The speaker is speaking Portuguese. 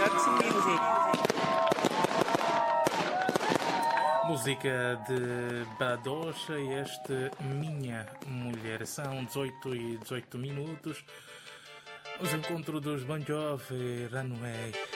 Música de Badocha, este Minha Mulher. São 18 e 18 minutos. Os encontros dos Bon Jovi, Runway.